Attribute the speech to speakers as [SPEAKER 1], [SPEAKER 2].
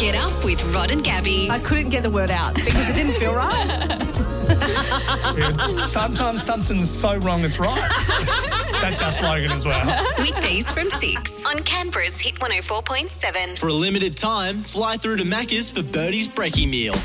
[SPEAKER 1] Get up with Rod and Gabby.
[SPEAKER 2] I couldn't get the word out because it didn't feel right.
[SPEAKER 3] Sometimes something's so wrong it's right. That's our slogan as well.
[SPEAKER 1] Weekdays from 6 on Canberra's Hit 104.7.
[SPEAKER 4] For a limited time, fly through to Macca's for Birdie's Breaking Meal.